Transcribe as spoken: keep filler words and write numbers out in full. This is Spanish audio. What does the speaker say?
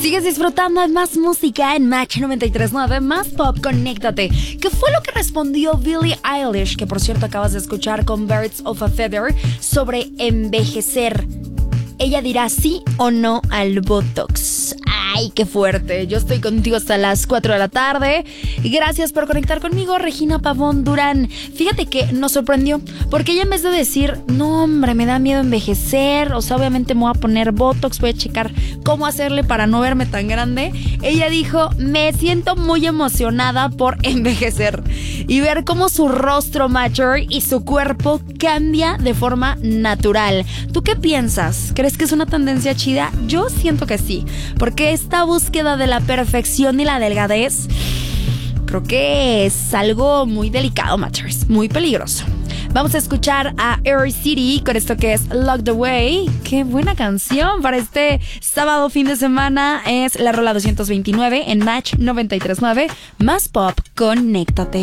Sigues disfrutando de más música en Match noventa y tres punto nueve, más pop, conéctate. ¿Qué fue lo que respondió Billie Eilish, que por cierto acabas de escuchar con Birds of a Feather, sobre envejecer? Ella dirá sí o no al Botox. ¡Ay, qué fuerte! Yo estoy contigo hasta las cuatro de la tarde. Y gracias por conectar conmigo, Regina Pavón Durán. Fíjate que nos sorprendió, porque ella en vez de decir, no, hombre, me da miedo envejecer, o sea, obviamente me voy a poner Botox, voy a checar cómo hacerle para no verme tan grande, ella dijo, me siento muy emocionada por envejecer y ver cómo su rostro mature y su cuerpo cambia de forma natural. ¿Tú qué piensas? ¿Crees que es una tendencia chida? Yo siento que sí, porque esta búsqueda de la perfección y la delgadez creo que es algo muy delicado, Matchers, muy peligroso. Vamos a escuchar a Air City con esto que es Locked Away. Qué buena canción para este sábado fin de semana. Es la rola doscientos veintinueve en Match noventa y tres punto nueve. Más pop, conéctate.